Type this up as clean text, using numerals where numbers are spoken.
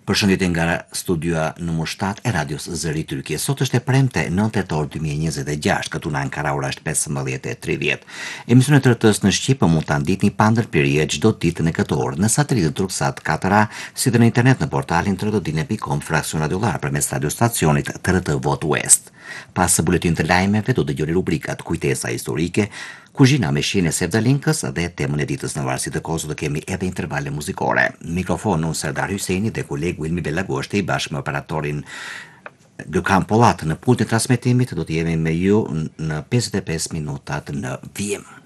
Përshëndetje nga studioja numër 7 e radios Zëri Turqie. Sot është e premte 9 tetor 2026, këtu në Ankara ora është 15:30. Emisionet e rtës në Shqip mund ta ndihni pa ndërprerje çdo ditë në këtë orë në satelitin Turksat 4A, si dhe në internet në portalin trdodine.com fraksion radiolar përmes radiostacionit TRT Vot West. Pas buletin të lajmeve do dëgjoni rubrikat Kujtesa historike, Kuzhina me shijën e Sevdalinkës dhe temën e ditës në varësi të kohës do kemi edhe intervale muzikore. Mikrofon unë Serdar Hyseni dhe kolegu Ilmi Bellagoshti bashkë me operatorin Gökhan Pollat në pultin e transmetimit do të jemi me ju në 55 minutat në vijim.